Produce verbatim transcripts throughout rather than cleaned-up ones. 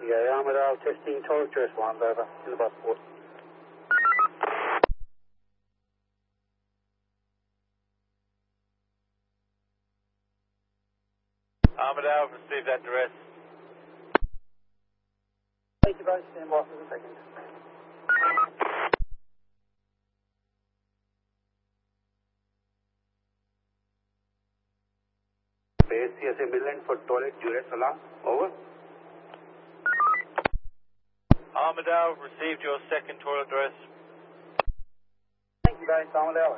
Yeah, Ahmed Al testing toilet dress one over in the bus port. Ahmed Al, receive that address. Thank you both, stand by for a second. Base C S A Midland for toilet duress alarm, over. Ahmed Al, received your second toilet address. Thank you both, Ahmed Al.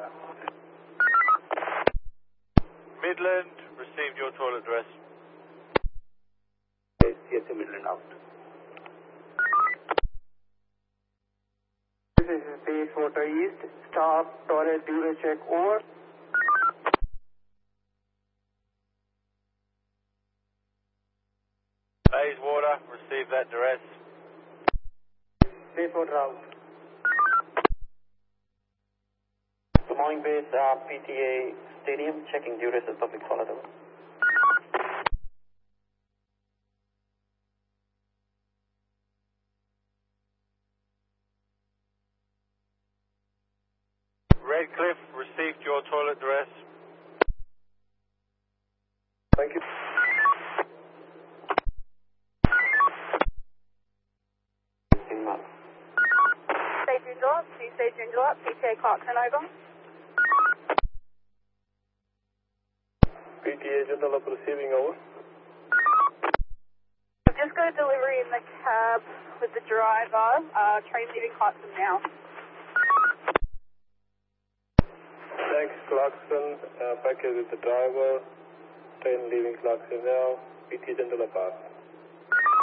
Midland, received your toilet address. Base C S A Midland out. This is Bayswater East, stop toilet duress check, over. Bayswater, receive that address. Bayswater out. Good morning, base, uh, P T A Stadium, checking duress as public toilet, over. Redcliffe, received your toilet address. Thank you. Station Drop, two Station Drop, P T A Clarkson, over. P T A General up receiving, over. I've just got a delivery in the cab with the driver. Uh, train leaving Clarkson now. Thanks, Clarkson. Uh, package with the driver. Train leaving Clarkson now. P T A General apart.